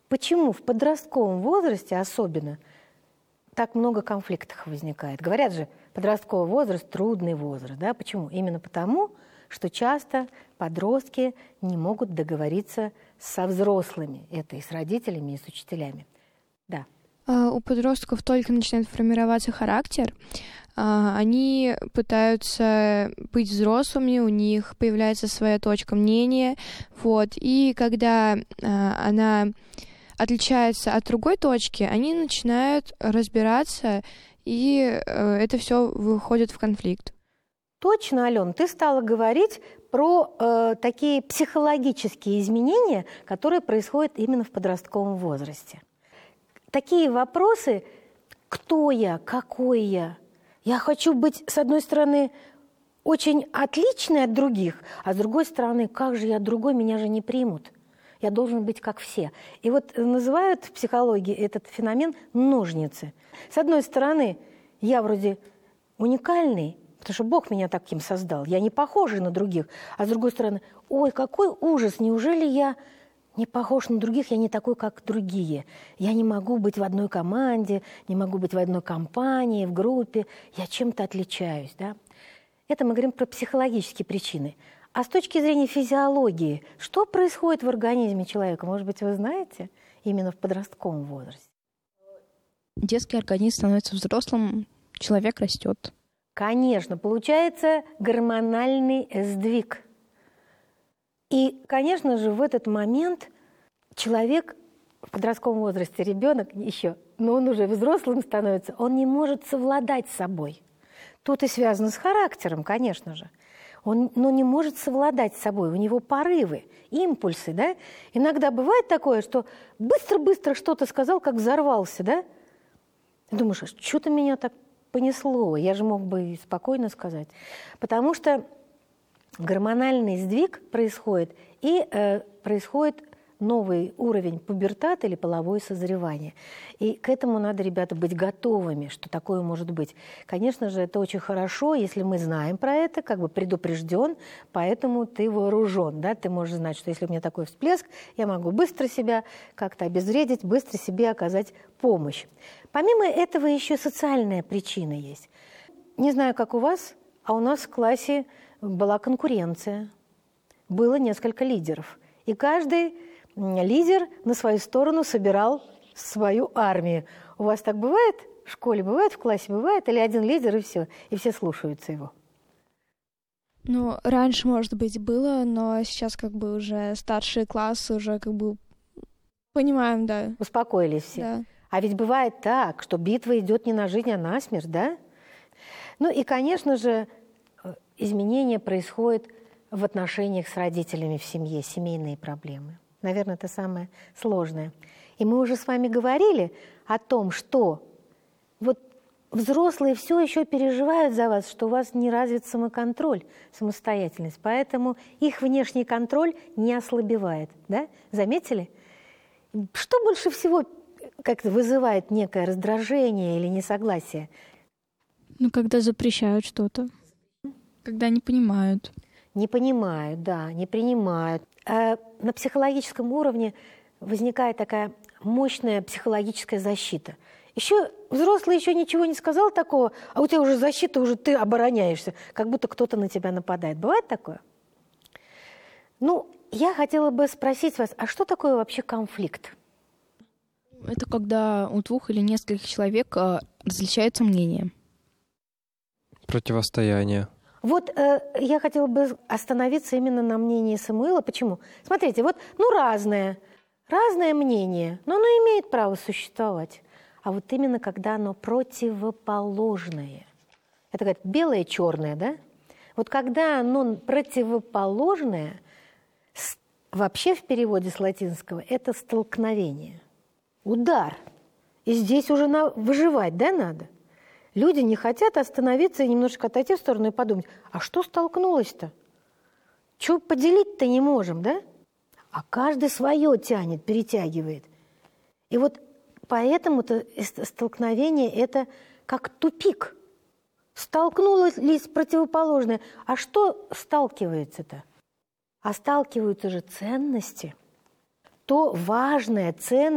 Почему в подростковом возрасте особенно так много конфликтов возникает? Говорят же, подростковый возраст – трудный возраст. Да? Почему? Именно потому, что часто подростки не могут договориться со взрослыми. Это и с родителями, и с учителями. Да. У подростков только начинает формироваться характер. Они пытаются быть взрослыми, у них появляется своя точка мнения. Вот. И когда она отличается от другой точки, они начинают разбираться, и это все выходит в конфликт. Точно, Алён, ты стала говорить про такие психологические изменения, которые происходят именно в подростковом возрасте. Такие вопросы: кто я, какой я? Я хочу быть, с одной стороны, очень отличной от других, а с другой стороны, как же я другой, меня же не примут. Я должен быть как все. И вот называют в психологии этот феномен ножницы. С одной стороны, я вроде уникальный, потому что Бог меня таким создал, я не похожа на других. А с другой стороны, ой, какой ужас, неужели я не похож на других, я не такой, как другие. Я не могу быть в одной команде, не могу быть в одной компании, в группе, я чем-то отличаюсь. Да? Это мы говорим про психологические причины. А с точки зрения физиологии, что происходит в организме человека? Может быть, вы знаете, именно в подростковом возрасте? Детский организм становится взрослым, человек растет. Конечно, получается гормональный сдвиг. И, конечно же, в этот момент человек в подростковом возрасте, ребенок еще, но он уже взрослым становится, он не может совладать с собой. Тут и связано с характером, конечно же. Он не может совладать с собой, у него порывы, импульсы, да? Иногда бывает такое, что быстро-быстро что-то сказал, как взорвался, да? Думаешь, что-то меня так понесло, я же мог бы и спокойно сказать. Потому что гормональный сдвиг происходит, и происходит новый уровень пубертата или половое созревание. И к этому надо, ребята, быть готовыми, что такое может быть. Конечно же, это очень хорошо, если мы знаем про это, как бы предупрежден, поэтому ты вооружен. Да? Ты можешь знать, что если у меня такой всплеск, я могу быстро себя как-то обезвредить, быстро себе оказать помощь. Помимо этого еще социальная причина есть. Не знаю, как у вас, а у нас в классе была конкуренция. Было несколько лидеров. И каждый лидер на свою сторону собирал свою армию. У вас так бывает? В школе бывает, в классе бывает? Или один лидер и все слушаются его? Ну, раньше, может быть, было, но сейчас как бы уже старшие классы уже как бы понимаем, да. Успокоились все. Да. А ведь бывает так, что битва идет не на жизнь, а на смерть, да? Ну и, конечно же, изменения происходят в отношениях с родителями в семье, семейные проблемы. Наверное, это самое сложное. И мы уже с вами говорили о том, что вот взрослые все еще переживают за вас, что у вас не развит самоконтроль, самостоятельность. Поэтому их внешний контроль не ослабевает. Да? Заметили? Что больше всего как-то вызывает некое раздражение или несогласие? Ну, когда запрещают что-то. Когда не понимают. Не понимают, да, не принимают. На психологическом уровне возникает такая мощная психологическая защита. Еще взрослый еще ничего не сказал такого, а у тебя уже защита, уже ты обороняешься, как будто кто-то на тебя нападает. Бывает такое? Ну, я хотела бы спросить вас, а что такое вообще конфликт? Это когда у двух или нескольких человек различаются мнения. Противостояние. Вот я хотела бы остановиться именно на мнении Самуила. Почему? Смотрите, вот, разное мнение, но оно имеет право существовать. А вот именно когда оно противоположное. Это говорят белое, черное, да? Вот когда оно противоположное, вообще в переводе с латинского это столкновение, удар. И здесь уже выживать, да, надо? Люди не хотят остановиться и немножечко отойти в сторону и подумать, а что столкнулось-то? Чего поделить-то не можем, да? А каждый свое тянет, перетягивает. И вот поэтому-то столкновение – это как тупик. Столкнулись противоположные. А что сталкивается-то? А сталкиваются же ценности. То важное, ценное,